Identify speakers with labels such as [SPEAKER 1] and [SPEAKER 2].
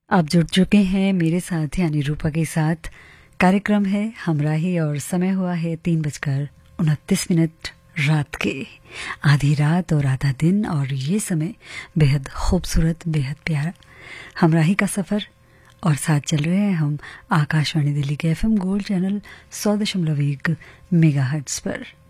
[SPEAKER 1] आप जुड़ चुके हैं मेरे साथ यानी रूपा के साथ। कार्यक्रम है हमराही और समय हुआ है 3:29 रात के। आधी रात और आधा दिन और ये समय बेहद खूबसूरत, बेहद प्यारा हमराही का सफ़र। और साथ चल रहे हैं हम आकाशवाणी दिल्ली के FM गोल्ड चैनल 100.1 मेगाहर्ट्ज़ पर।